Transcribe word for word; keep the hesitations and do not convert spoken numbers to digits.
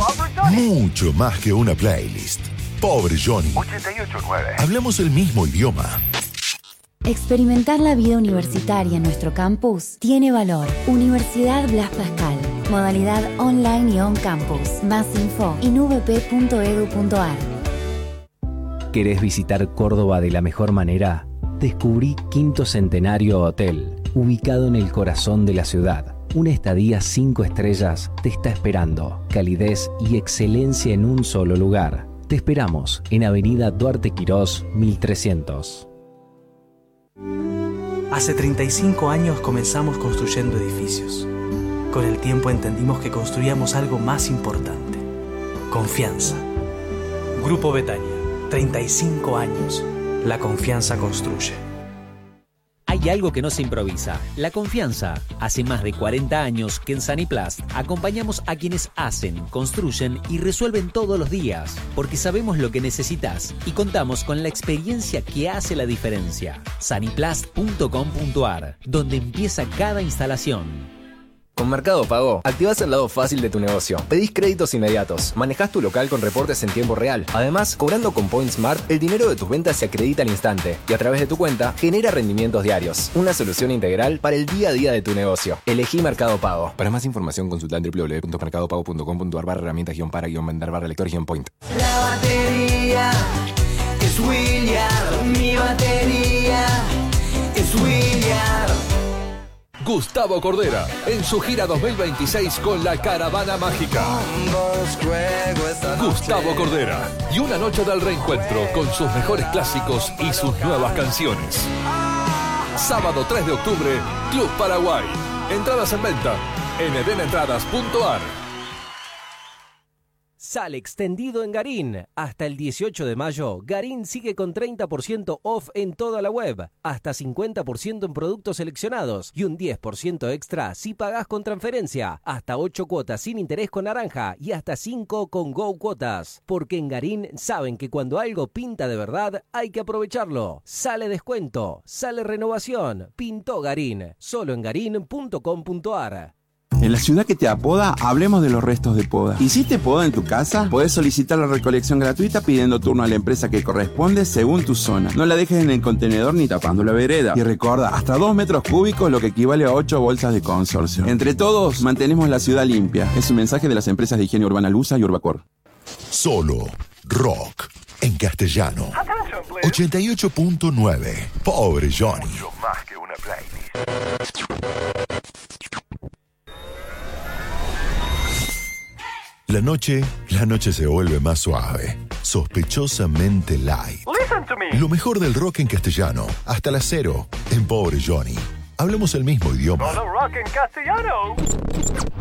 Mucho más que una playlist. Pobre Johnny. ochenta y ocho nueve. Hablamos el mismo idioma. Experimentar la vida universitaria en nuestro campus tiene valor. Universidad Blas Pascal. Modalidad online y on campus. Más info en u v p punto e d u punto a r. ¿Querés visitar Córdoba de la mejor manera? Descubrí Quinto Centenario Hotel, ubicado en el corazón de la ciudad. Una estadía cinco estrellas te está esperando. Calidez y excelencia en un solo lugar. Te esperamos en Avenida Duarte Quirós, mil trescientos. Hace treinta y cinco años comenzamos construyendo edificios. Con el tiempo entendimos que construíamos algo más importante: confianza. Grupo Betania, treinta y cinco años. La confianza construye. Hay algo que no se improvisa: la confianza. Hace más de cuarenta años que en Saniplast acompañamos a quienes hacen, construyen y resuelven todos los días, porque sabemos lo que necesitas y contamos con la experiencia que hace la diferencia. Saniplast punto com punto a r, donde empieza cada instalación. Con Mercado Pago, activás el lado fácil de tu negocio. Pedís créditos inmediatos, manejás tu local con reportes en tiempo real. Además, cobrando con Point Smart, el dinero de tus ventas se acredita al instante y a través de tu cuenta genera rendimientos diarios. Una solución integral para el día a día de tu negocio. Elegí Mercado Pago. Para más información, consulta en w w w punto mercado pago punto com punto a r barra herramientas guión para guión vender barra lector guión point. La batería es William, mi batería es William. Gustavo Cordera, en su gira dos mil veintiséis con la Caravana Mágica. Gustavo Cordera, y una noche del reencuentro con sus mejores clásicos y sus nuevas canciones. Sábado tres de octubre, Club Paraguay. Entradas en venta en eden entradas punto a r. Sale extendido en Garín. Hasta el dieciocho de mayo, Garín sigue con treinta por ciento off en toda la web, hasta cincuenta por ciento en productos seleccionados y un diez por ciento extra si pagás con transferencia, hasta ocho cuotas sin interés con Naranja y hasta cinco con Go Cuotas. Porque en Garín saben que cuando algo pinta de verdad hay que aprovecharlo. Sale descuento, sale renovación. Pintó Garín. Solo en garín punto com punto a r. En la ciudad que te apoda, hablemos de los restos de poda. ¿Hiciste poda en tu casa? Podés solicitar la recolección gratuita pidiendo turno a la empresa que corresponde según tu zona. No la dejes en el contenedor ni tapando la vereda. Y recuerda, hasta dos metros cúbicos, lo que equivale a ocho bolsas de consorcio. Entre todos, mantenemos la ciudad limpia. Es un mensaje de las empresas de higiene urbana Lusa y Urbacor. Solo rock en castellano. ochenta y ocho punto nueve. Pobre Johnny. Mucho más que una playlist. La noche, la noche se vuelve más suave, sospechosamente light. Listen to me. Lo mejor del rock en castellano, hasta las cero, en Pobre Johnny. Hablamos el mismo idioma. Solo rock en castellano.